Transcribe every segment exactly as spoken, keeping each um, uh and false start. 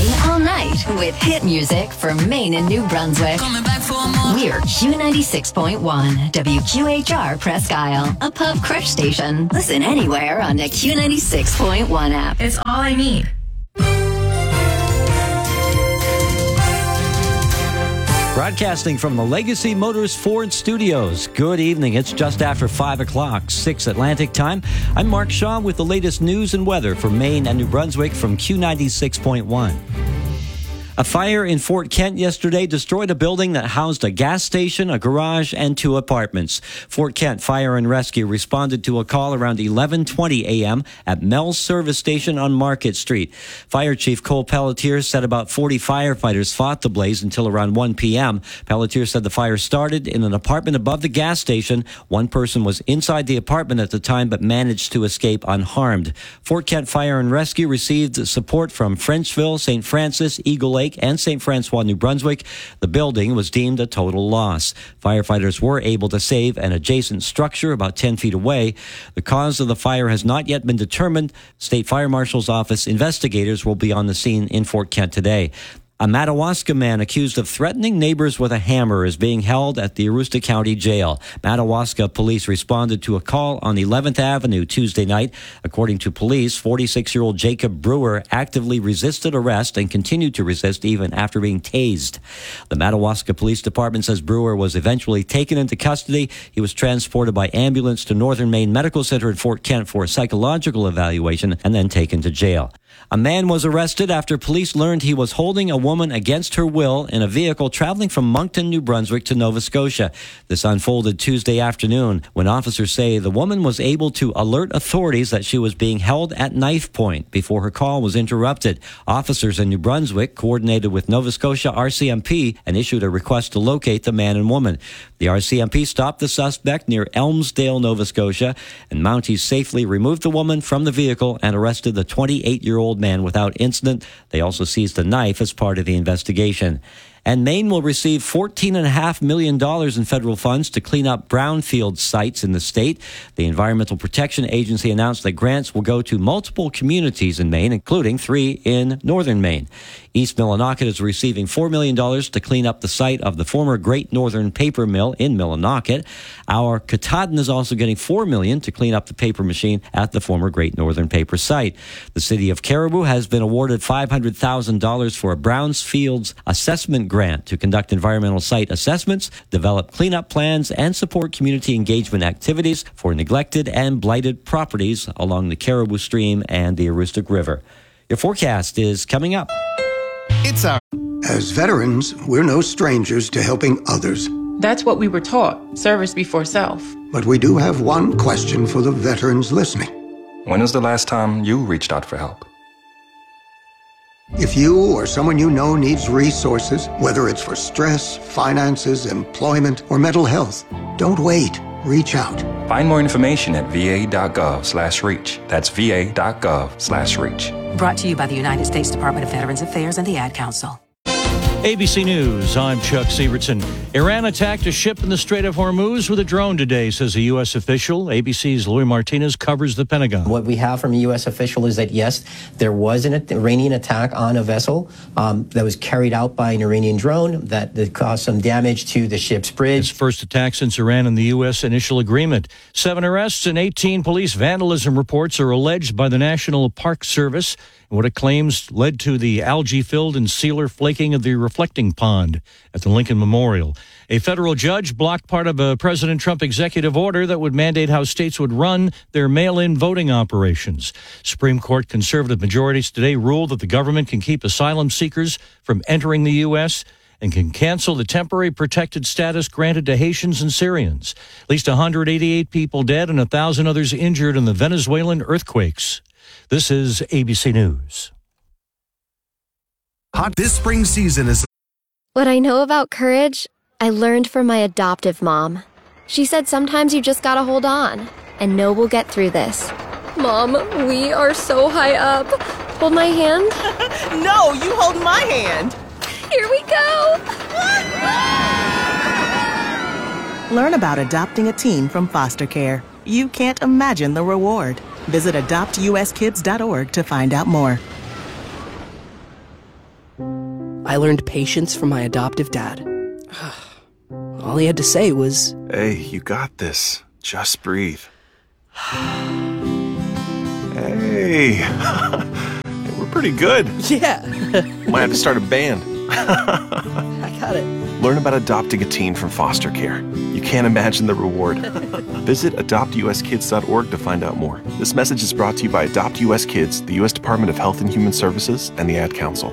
day, all night with hit music from Maine and New Brunswick. Coming back for more. We're Q ninety-six point one, W Q H R Presque Isle, a pub crush station. Listen anywhere on the Q ninety-six point one app. It's all I need. Broadcasting from the Legacy Motors Ford Studios. Good evening. It's just after five o'clock, six Atlantic time. I'm Mark Shaw with the latest news and weather for Maine and New Brunswick from Q ninety-six point one. A fire in Fort Kent yesterday destroyed a building that housed a gas station, a garage, and two apartments. Fort Kent Fire and Rescue responded to a call around eleven twenty a.m. at Mel's Service Station on Market Street. Fire Chief Cole Pelletier said about forty firefighters fought the blaze until around one p.m. Pelletier said the fire started in an apartment above the gas station. One person was inside the apartment at the time but managed to escape unharmed. Fort Kent Fire and Rescue received support from Frenchville, Saint Francis, Eagle Lake, and Saint Francois, New Brunswick. The building was deemed a total loss. Firefighters were able to save an adjacent structure about ten feet away. The cause of the fire has not yet been determined. State Fire Marshal's Office investigators will be on the scene in Fort Kent today. A Madawaska man accused of threatening neighbors with a hammer is being held at the Aroostook County Jail. Madawaska police responded to a call on eleventh Avenue Tuesday night. According to police, forty-six-year-old Jacob Brewer actively resisted arrest and continued to resist even after being tased. The Madawaska Police Department says Brewer was eventually taken into custody. He was transported by ambulance to Northern Maine Medical Center in Fort Kent for a psychological evaluation and then taken to jail. A man was arrested after police learned he was holding a woman against her will in a vehicle traveling from Moncton, New Brunswick to Nova Scotia. This unfolded Tuesday afternoon when officers say the woman was able to alert authorities that she was being held at knife point before her call was interrupted. Officers in New Brunswick coordinated with Nova Scotia R C M P and issued a request to locate the man and woman. The R C M P stopped the suspect near Elmsdale, Nova Scotia, and Mounties safely removed the woman from the vehicle and arrested the twenty-eight-year-old man without incident. They also seized a knife as part of the investigation. And Maine will receive fourteen point five million dollars in federal funds to clean up brownfield sites in the state. The Environmental Protection Agency announced that grants will go to multiple communities in Maine, including three in northern Maine. East Millinocket is receiving four million dollars to clean up the site of the former Great Northern Paper Mill in Millinocket. Our Katahdin is also getting four million dollars to clean up the paper machine at the former Great Northern Paper site. The city of Caribou has been awarded five hundred thousand dollars for a Brownfields assessment grant to conduct environmental site assessments, develop cleanup plans, and support community engagement activities for neglected and blighted properties along the Caribou Stream and the Aroostook River. Your forecast is coming up. It's our... As veterans, we're no strangers to helping others. That's what we were taught, service before self. But we do have one question for the veterans listening. When was the last time you reached out for help? If you or someone you know needs resources, whether it's for stress, finances, employment, or mental health, don't wait. Reach out. Find more information at va.gov slash reach. That's va.gov slash reach. Brought to you by the United States Department of Veterans Affairs and the Ad Council. A B C News, I'm Chuck Severson. Iran attacked a ship in the Strait of Hormuz with a drone today, says a U S official. A B C's Louis Martinez covers the Pentagon. What we have from a U S official is that, yes, there was an Iranian attack on a vessel um, that was carried out by an Iranian drone that, that caused some damage to the ship's bridge. Its first attack since Iran and the U S initial agreement. Seven arrests and eighteen police vandalism reports are alleged by the National Park Service. What it claims led to the algae-filled and sealer flaking of the reflecting pond at the Lincoln Memorial. A federal judge blocked part of a President Trump executive order that would mandate how states would run their mail-in voting operations. Supreme Court conservative majorities today ruled that the government can keep asylum seekers from entering the U S and can cancel the temporary protected status granted to Haitians and Syrians. At least one hundred eighty-eight people dead and one thousand others injured in the Venezuelan earthquakes. This is A B C News. Hot this spring season is... What I know about courage, I learned from my adoptive mom. She said sometimes you just gotta hold on and know we'll get through this. Mom, we are so high up. Hold my hand. No, you hold my hand. Here we go. Learn about adopting a teen from foster care. You can't imagine the reward. Visit adopt u s kids dot org to find out more. I learned patience from my adoptive dad. All he had to say was, "Hey, you got this. Just breathe." Hey, we're pretty good. Yeah. Might have to start a band. I got it. Learn about adopting a teen from foster care. You can't imagine the reward. Visit adopt u s kids dot org to find out more. This message is brought to you by Adopt U S Kids, the U S Department of Health and Human Services, and the Ad Council.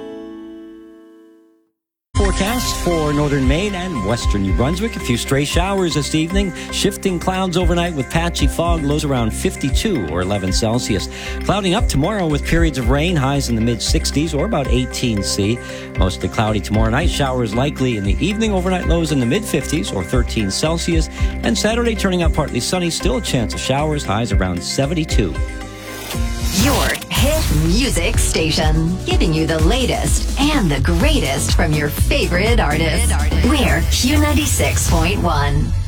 Forecast for northern Maine and western New Brunswick. A few stray showers this evening. Shifting clouds overnight with patchy fog. Lows around fifty-two or eleven Celsius. Clouding up tomorrow with periods of rain. Highs in the mid sixties or about eighteen C. Mostly cloudy tomorrow night. Showers likely in the evening. Overnight lows in the mid fifties or thirteen Celsius. And Saturday turning out partly sunny. Still a chance of showers. Highs around seventy-two. Your hit music station, giving you the latest and the greatest from your favorite artists. We're Q ninety-six point one.